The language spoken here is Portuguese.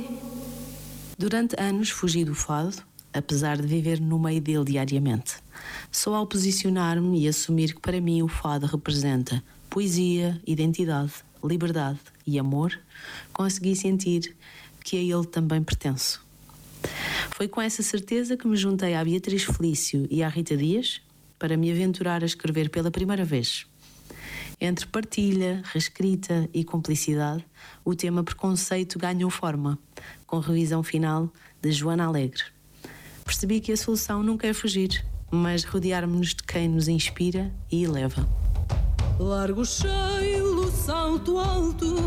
Durante anos fugi do fado, apesar de viver no meio dele diariamente. Só ao posicionar-me e assumir que para mim o fado representa poesia, identidade, liberdade e amor, consegui sentir que a ele também pertenço. Foi com essa certeza que me juntei à Beatriz Felício e à Rita Dias para me aventurar a escrever pela primeira vez. Entre partilha, reescrita e cumplicidade, o tema preconceito ganhou forma, com revisão final de Joana Alegre. Percebi que a solução nunca é fugir, mas rodear-nos de quem nos inspira e eleva. Largo cheio, salto alto,